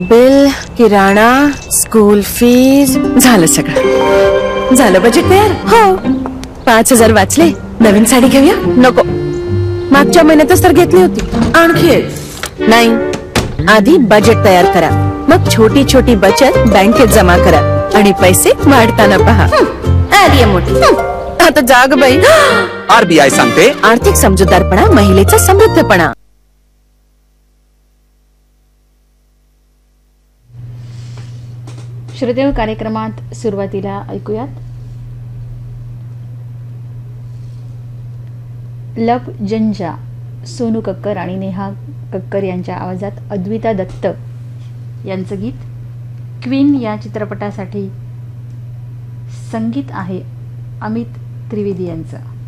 Bill, किराणा, school fees, झालं सगळं. झालं बजेट तयार. हो, 5,000 वाचले. नवीन साडी घेऊया. नको, मागच्या महिन्यातच तर घेतली होती. आणखी नाही. आधी बजेट तयार करा, मग छोटी छोटी बचत बँकेत जमा करा आणि पैसे वाढताना पहा. आली मोठी. आता जाग बाई. आरबीआय सांगते, आर्थिक समजूतदारपणा महिलेचा समृद्धपणा. श्रोतेहो, कार्यक्रमात सुरुवातीला ऐकूयात लब जंजा, सोनू कक्कर आणि नेहा कक्कर यांच्या आवाजात अद्विता दत्त यांचं गीत. क्वीन या चित्रपटासाठी संगीत आहे अमित त्रिवेदी यांचं.